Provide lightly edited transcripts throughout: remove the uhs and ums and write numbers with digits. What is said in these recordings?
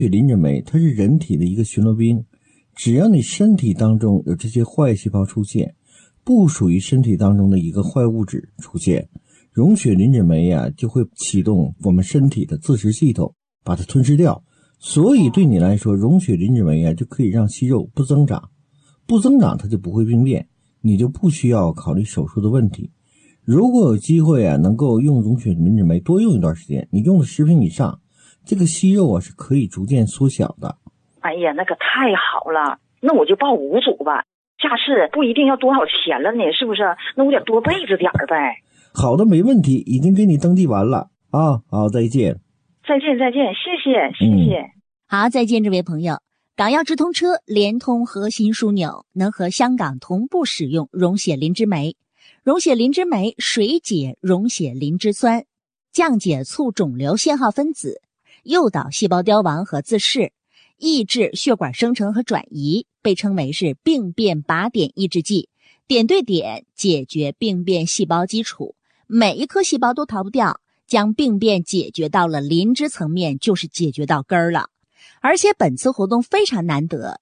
磷脂酶它是人体的一个巡逻兵，只要你身体当中有这些坏细胞出现，不属于身体当中的一个坏物质出现，溶血磷脂酶就会启动我们身体的自食系统，把它吞噬掉。所以对你来说，溶血磷脂酶就可以让息肉不增长，不增长它就不会病变，你就不需要考虑手术的问题。如果有机会能够用溶血磷脂酶多用一段时间，你用了10瓶以上，这个息肉是可以逐渐缩小的。 哎呀，那个太好了，那我就报5组吧。下次不一定要多少钱了呢，是不是？那我得多备着点呗。 好的，没问题，已经给你登记完了啊。好，再见。 再见，谢谢。 好，再见，这位朋友。港药直通车联通核心枢纽，能和香港同步使用溶血磷脂酶。溶血磷脂酶水解溶血磷脂酸，降解促肿瘤信号分子，诱导细胞凋亡和自噬，抑制血管生成和转移，被称为是病变靶点抑制剂，点对点解决病变细胞基础，每一颗细胞都逃不掉，将病变解决到了磷脂层面，就是解决到根儿了。而且本次活动非常难得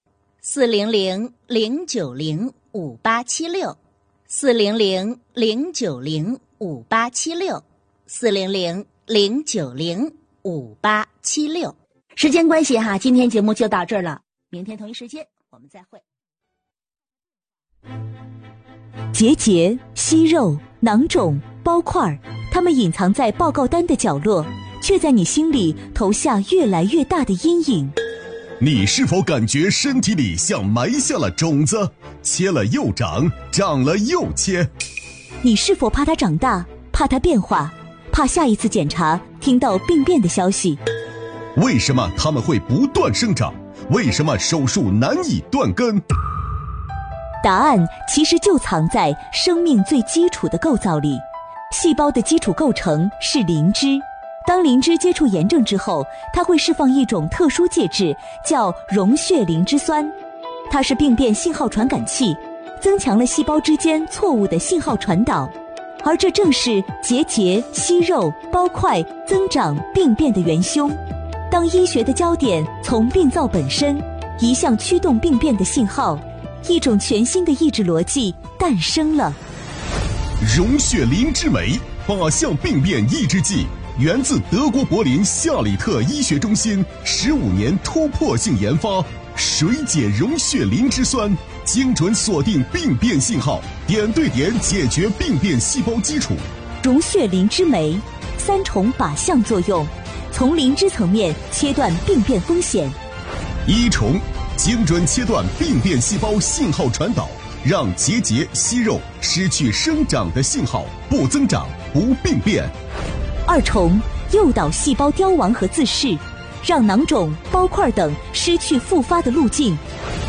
，400-090-5876 400-090-5876 400-090-5876。时间关系今天节目就到这儿了，明天同一时间我们再会。 结节、息肉、囊肿、包块，它们隐藏在报告单的角落，却在你心里投下越来越大的阴影。 你是否感觉身体里像埋下了种子，切了又长，长了又切？ 你是否怕它长大，怕它变化，怕下一次检查听到病变的消息？ 为什么它们会不断生长？为什么手术难以断根？ 答案其实就藏在生命最基础的构造里。细胞的基础构成是磷脂，当磷脂接触炎症之后，它会释放一种特殊介质，叫溶血磷脂酸。它是病变信号传感器，增强了细胞之间错误的信号传导，而这正是结节、息肉、包块、增长、病变的元凶。当医学的焦点从病灶本身移向驱动病变的信号，一种全新的抑制逻辑诞生了。 溶血磷脂酶靶向病变抑制剂，源自德国柏林夏里特医学中心15年突破性研发，水解溶血磷脂酸，精准锁定病变信号，点对点解决病变细胞基础。 溶血磷脂酶3重靶向作用，从磷脂层面切断病变风险。 1重，精准切断病变细胞信号传导，让结节、息肉失去生长的信号，不增长，不病变。 2重，诱导细胞凋亡和自噬，让囊肿、包块等失去复发的路径。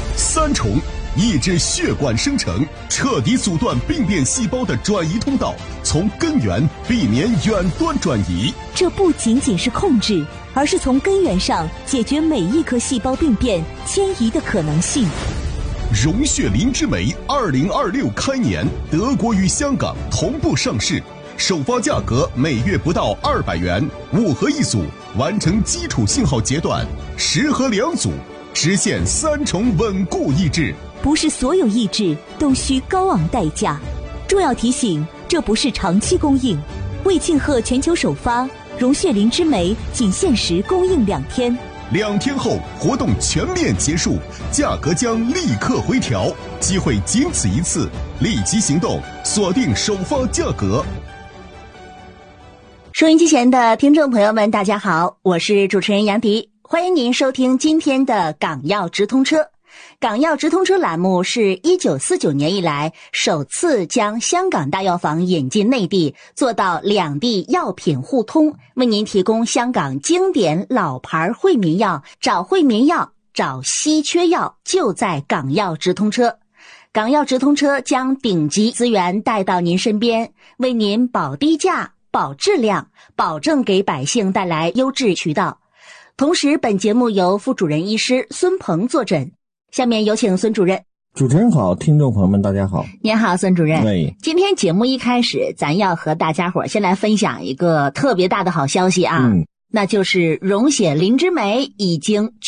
3重，抑制血管生成，彻底阻断病变细胞的转移通道，从根源避免远端转移。 这不仅仅是控制，而是从根源上解决每一颗细胞病变迁移的可能性。 溶血磷脂酶2026开年，德国与香港同步上市，首发价格每月不到200元，5盒1组，完成基础信号阶段，10盒2组，实现3重稳固抑制。 不是所有抑制都需高昂代价。重要提醒，这不是长期供应。为庆贺全球首发，溶血磷脂酶仅限时供应2天。 2天后活动全面结束，价格将立刻回调，机会仅此一次，立即行动，锁定首发价格。 收音机前的听众朋友们，大家好，我是主持人杨迪，欢迎您收听今天的港药直通车。港药直通车栏目是1949年以来首次将香港大药房引进内地，做到两地药品互通，为您提供香港经典老牌惠民药，找惠民药，找稀缺药，就在港药直通车。港药直通车将顶级资源带到您身边，为您保低价、保质量，保证给百姓带来优质渠道。同时，本节目由副主任医师孙鹏坐诊。下面有请孙主任。 主持人好，听众朋友们大家好。 您好，孙主任。 对， 今天节目一开始，咱要和大家伙先来分享一个特别大的好消息啊。 那就是溶血磷脂酶已经